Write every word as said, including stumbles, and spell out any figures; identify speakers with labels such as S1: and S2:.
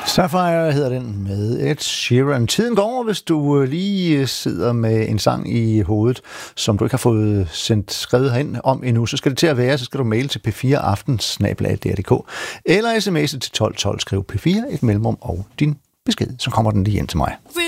S1: Sapphire hedder den med Ed Sheeran. Tiden går over, hvis du lige sidder med en sang i hovedet, som du ikke har fået sendt skrevet herind om endnu. Så skal det til at være, så skal du maile til p fire aften snabel-a d r punktum d k eller sms'e til tolv tolv, skriv P fire, et mellemrum og din besked, så kommer den lige ind til mig.